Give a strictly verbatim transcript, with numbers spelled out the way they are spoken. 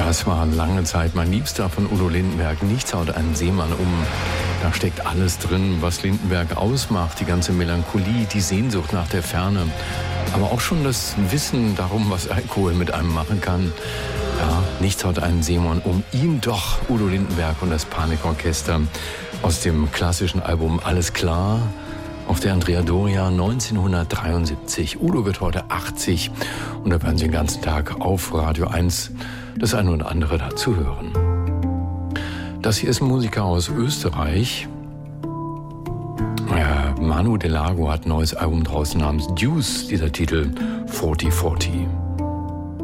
Das war lange Zeit mein Liebster von Udo Lindenberg. Nichts haut einen Seemann um. Da steckt alles drin, was Lindenberg ausmacht. Die ganze Melancholie, die Sehnsucht nach der Ferne. Aber auch schon das Wissen darum, was Alkohol mit einem machen kann. Ja, nichts haut einen Seemann um. Ihm doch, Udo Lindenberg und das Panikorchester aus dem klassischen Album Alles klar auf der Andrea Doria neunzehnhundertdreiundsiebzig. Udo wird heute achtzig und da werden Sie den ganzen Tag auf Radio eins das eine oder andere dazu hören. Das hier ist ein Musiker aus Österreich. Ja, Manu Delago hat ein neues Album draußen namens Deuce, dieser Titel vierzig vierzig.